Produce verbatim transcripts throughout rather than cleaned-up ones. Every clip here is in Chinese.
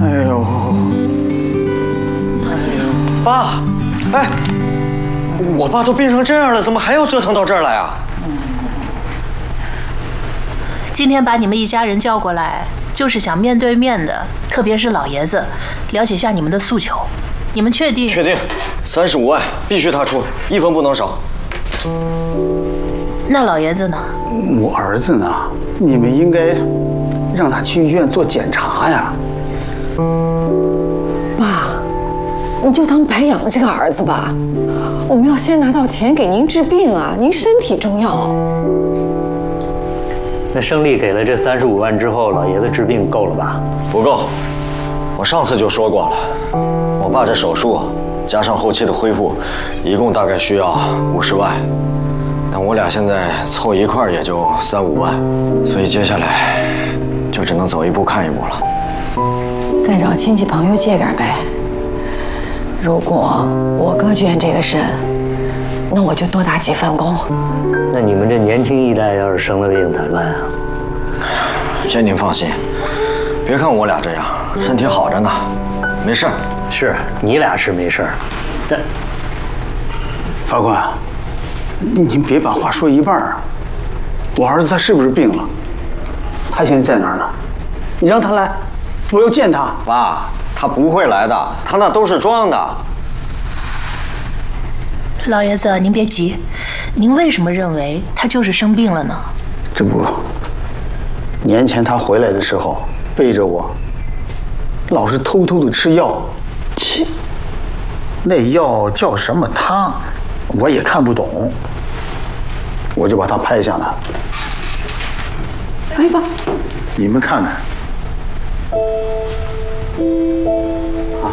哎呦， 爸，哎，我爸都病成这样了，怎么还要折腾到这儿来啊？ 今天把你们一家人叫过来，就是想面对面的，特别是老爷子，了解一下你们的诉求。你们确定？ 确定，三十五万必须他出，一分不能少。 那老爷子呢？ 我儿子呢？你们应该让他去医院做检查呀。 爸，你就当白养了这个儿子吧。我们要先拿到钱给您治病啊，您身体重要。 那胜利给了这三十五万之后，老爷子治病够了吧？ 不够，我上次就说过了，我爸这手术加上后期的恢复，一共大概需要五十万，但我俩现在凑一块儿也就三五万，所以接下来就只能走一步看一步了。 再找亲戚朋友借点呗。如果我哥捐这个肾，那我就多打几份工。 那你们这年轻一代要是生了病咋办啊？ 这您放心，别看我俩这样，身体好着呢，没事儿。 是你俩是没事儿，但法官，您别把话说一半啊！我儿子他是不是病了？他现在在哪儿呢？你让他来，我要见他。 爸，他不会来的，他那都是装的。 老爷子，您别急，您为什么认为他就是生病了呢？ 这不，年前他回来的时候背着我，老是偷偷的吃药，切，那药叫什么汤，我也看不懂，我就把他拍下来。 哎爸， 你们看看，啊，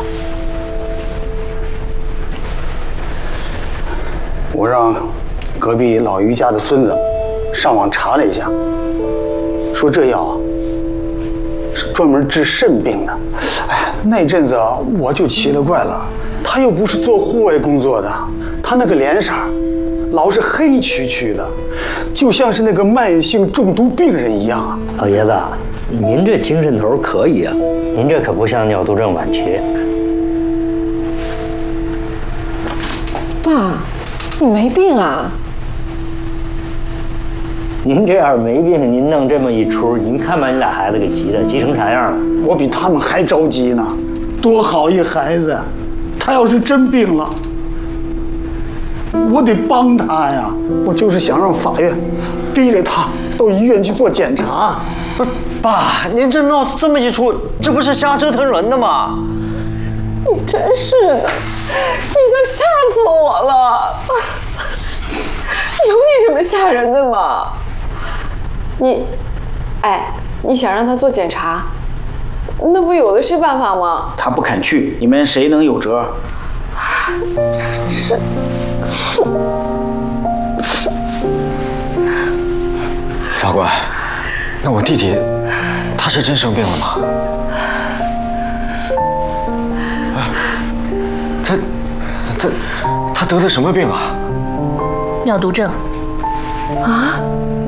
我让隔壁老于家的孙子上网查了一下，说这药啊是专门治肾病的。哎，那阵子啊，我就奇了怪了，他又不是做户外工作的，他那个脸色老是黑黢黢的，就像是那个慢性中毒病人一样啊。 老爷子，您这精神头可以啊，您这可不像尿毒症晚期。 爸，你没病啊？ 您这要是没病，您弄这么一出，您看把你俩孩子给急的，急成啥样了？ 我比他们还着急呢，多好一孩子呀！他要是真病了，我得帮他呀！我就是想让法院逼着他到医院去做检查。 不是，爸，您这闹这么一出，这不是瞎折腾人的吗？ 你真是的，你可吓死我了！有你这么吓人的吗？你，哎，你想让他做检查，那不有的是办法吗？ 他不肯去，你们谁能有辙？ 是。 法官，那我弟弟他是真生病了吗？啊，他他他得的什么病啊？ 尿毒症。 啊？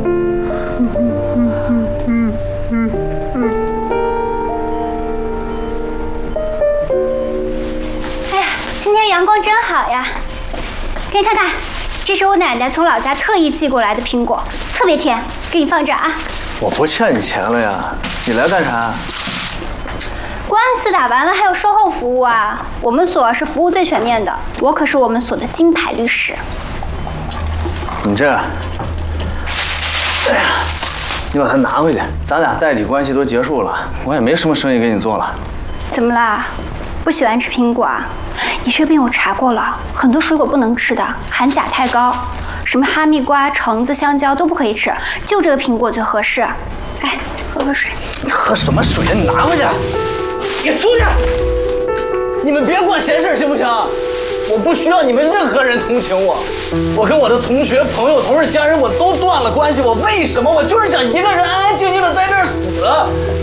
哎呀，今天阳光真好呀！给你看看，这是我奶奶从老家特意寄过来的苹果，特别甜，给你放这儿啊。 我不欠你钱了呀，你来干啥？ 官司打完了还有售后服务啊，我们所是服务最全面的，我可是我们所的金牌律师。 你这，哎呀，你把它拿回去，咱俩代理关系都结束了，我也没什么生意给你做了。 怎么啦？不喜欢吃苹果啊？你这病我查过了，很多水果不能吃的，含钾太高，什么哈密瓜、橙子、香蕉都不可以吃，就这个苹果最合适。哎，喝喝水。 你喝什么水呀？你拿回去。你出去！你们别管闲事行不行？我不需要你们任何人同情我，我跟我的同学、朋友、同事、家人我都断了关系，我为什么？我就是想一个人安安静静的在这儿死。